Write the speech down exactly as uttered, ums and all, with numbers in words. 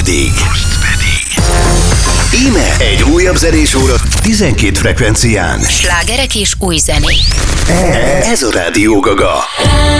pedig... Most pedig... Íme egy újabb zenés óra tizenkét frekvencián. Slágerek és új zenék. Ez a Rádió Gaga.